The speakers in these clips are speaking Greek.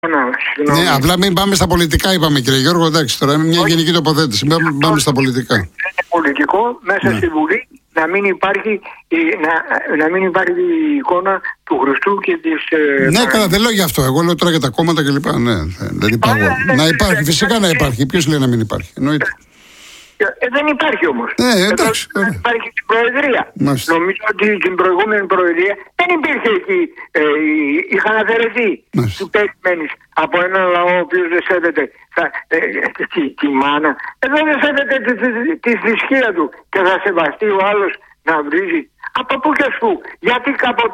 Ναι, απλά μην πάμε στα πολιτικά, είπαμε, κύριε Γιώργο. Εντάξει, τώρα είναι μια γενική τοποθέτηση. Μην πάμε στα πολιτικά. Είναι πολιτικό μέσα στη Βουλή να μην υπάρχει η εικόνα του Χριστού και της. Ναι, καλά, δεν λέω γι' αυτό. Εγώ λέω τώρα για τα κόμματα κλπ. Ναι, δεν υπάρχουν. Να υπάρχει, φυσικά να υπάρχει. Ποιος λέει να μην υπάρχει? Εννοείται. Δεν υπάρχει όμως. Ναι, εντάξει. Υπάρχει στην Προεδρία. Νομίζω ότι την προηγούμενη Προεδρία δεν υπήρχε εκεί. Είχαν αφαιρεθεί. Τι περιμένεις από έναν λαό ο οποίος δεν σέβεται τη μάνα. Εδώ δεν σέβεται τη θρησκεία του και θα σεβαστεί ο άλλος να βρίζει. Από πού και πού? Γιατί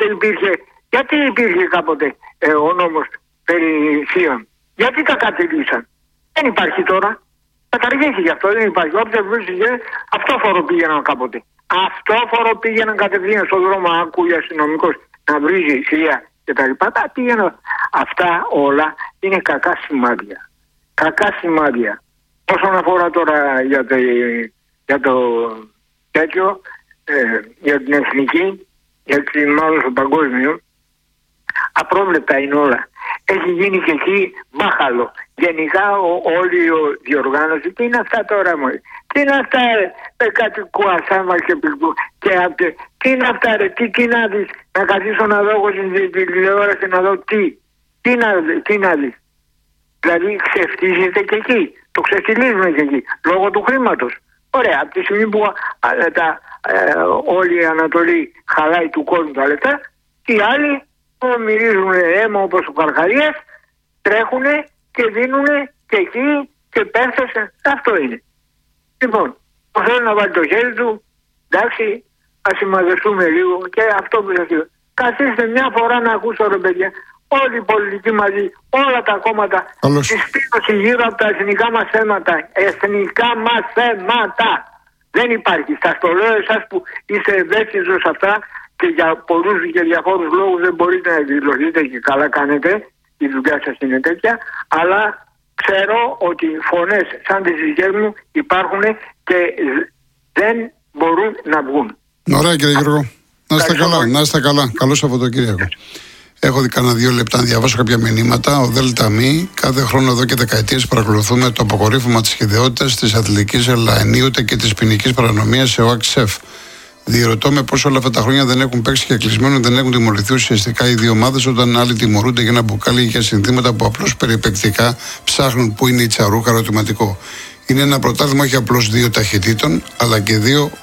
υπήρχε κάποτε ο νόμος περί θείων? Γιατί τα κατηργήσαν? Δεν υπάρχει τώρα. Καταργήθηκε αυτό, δεν υπάρχει. Όποιος βρίσκεται, αυτόφορο πήγαιναν κάποτε. Αυτόφορο πήγαιναν κατευθείαν στον δρόμο, άκουγε αστυνομικός να βρίζει θεία κτλ. Τα πήγαιναν. Αυτά όλα είναι κακά σημάδια. Κακά σημάδια. Όσον αφορά τώρα για το τέτοιο, για την εθνική, μάλλον στο παγκόσμιο, απρόβλεπτα είναι όλα. Έχει γίνει και εκεί μπάχαλο. Γενικά όλη η διοργάνωση. Τι είναι αυτά τώρα, μόλι? Τι είναι αυτά, κάτι κουασάμα και τι είναι αυτά, ρε? Τι να δεις? Να καθίσω να δω εγώ στην τηλεόραση να δω τι να δεις? Δηλαδή ξεφτίζεται και εκεί. Το ξεφτιλίζουμε και εκεί. Λόγω του χρήματος. Ωραία, από τη στιγμή που όλη η Ανατολή χαλάει του κόσμου τα λεφτά, οι άλλοι που μυρίζουν αίμα όπως ο Καρχαρίας τρέχουν και δίνουν και εκεί και πέφτασαν. Αυτό είναι. Λοιπόν, θέλω να βάλει το χέρι του, εντάξει, ας συμμαζευτούμε λίγο και αυτό που σας λέω. Καθίστε μια φορά να ακούσω, ρε παιδιά, όλοι οι πολιτικοί μαζί, όλα τα κόμματα, τη στήριξη γύρω από τα εθνικά μας θέματα. Εθνικά μας θέματα. Δεν υπάρχει. Σας το λέω εσάς που είστε ευαίσθητος σε αυτά και για πολλούς και διαφόρους λόγους δεν μπορείτε να εκδηλωθείτε και καλά κάνετε, η δουλειά σας είναι τέτοια, αλλά ξέρω ότι φωνές σαν τις δικές μου υπάρχουν και δεν μπορούν να βγουν. Ωραία, κύριε Γιώργο. Να είστε καλά. Καλό Σαββατοκύριακο. Έχω δει κανένα 2 λεπτά να διαβάσω κάποια μηνύματα. Ο ΔΕΛΤΑ-ΜΗ, κάθε χρόνο εδώ και δεκαετίες παρακολουθούμε το αποκορύφωμα της χυδαιότητας, της αθλητικής ελαενίωτε και της ποινικής παρανομίας σε ΟΑΚΣΕΦ. Διερωτώ με πώς όλα αυτά τα χρόνια δεν έχουν παίξει και κλεισμένο, δεν έχουν τιμωρηθεί ουσιαστικά οι δύο ομάδες, όταν άλλοι τιμωρούνται για ένα μπουκάλι ή για συνθήματα που απλώς περιπεκτικά ψάχνουν πού είναι η τσαρούχα. Ερωτηματικό. Είναι ένα πρωτάθλημα όχι απλώς 2 ταχυτήτων, αλλά και 2